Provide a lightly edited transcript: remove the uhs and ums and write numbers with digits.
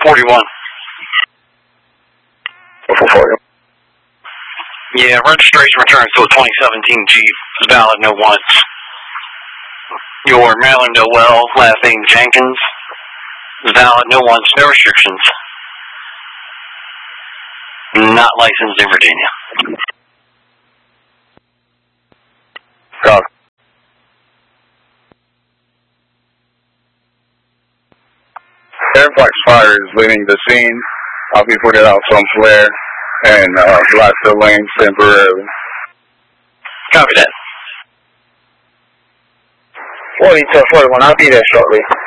41. 440. Yeah, registration returns to a 2017 Jeep. It's valid, no wants. Your Maryland Noel, last name Jenkins. Valid, no wants, no restrictions. Not licensed in Virginia. Copy. Airflex Fire is leaving the scene. I'll be putting out some flare and block the lanes temporarily. Copy that. 40 to 41, I'll be there shortly.